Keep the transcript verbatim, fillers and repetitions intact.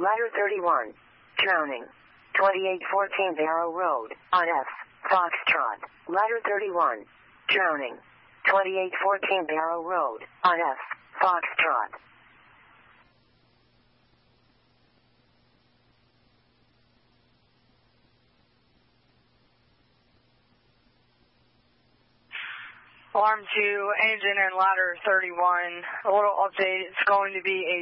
Ladder thirty-one. Drowning. twenty-eight fourteen Barrow Road, on F. Foxtrot. Ladder thirty-one. Drowning. twenty-eight fourteen Barrow Road, on F. Foxtrot. Alarm two, engine and ladder thirty-one. A little update. It's going to be a